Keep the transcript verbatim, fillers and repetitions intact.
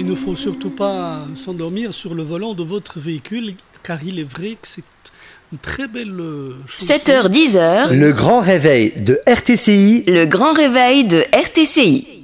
il ne faut surtout pas s'endormir sur le volant de votre véhicule, car il est vrai que c'est une très belle chose. sept heures dix. Le grand réveil de R T C I. Le grand réveil de R T C I.